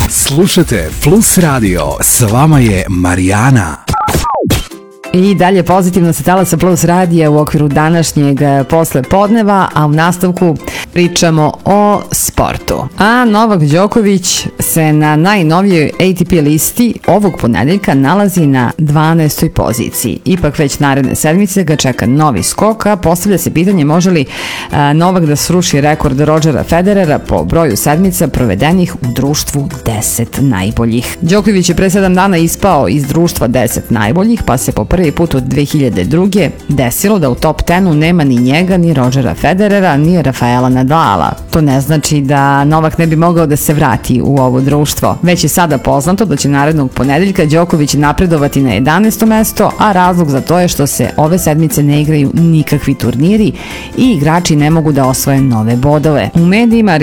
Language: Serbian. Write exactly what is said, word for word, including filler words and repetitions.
Slušajte Plus Radio, s vama je Marijana. I dalje pozitivno se talasa Plus radija u okviru današnjeg posle podneva, a u nastavku pričamo o sportu. A Novak Đoković se na najnovijoj A T P listi ovog ponedeljka nalazi na dvanaestoj poziciji. Ipak već naredne sedmice ga čeka novi skok, a postavlja se pitanje može li Novak da sruši rekord Rodgera Federera po broju sedmica provedenih u društvu deset najboljih. Đoković je pre sedam dana ispao iz društva deset najboljih, pa se po prvi put od dve hiljade druge. desilo da u top deseti nema ni njega, ni Rodgera Federera, ni Rafaela Nadala. To ne znači da Novak ne bi mogao da se vrati u ovo društvo. Već je sada poznato da će narednog ponedeljka Đoković napredovati na jedanaesto mesto, a razlog za to je što se ove sedmice ne igraju nikakvi turniri i igrači ne mogu da osvoje nove bodove. U medijima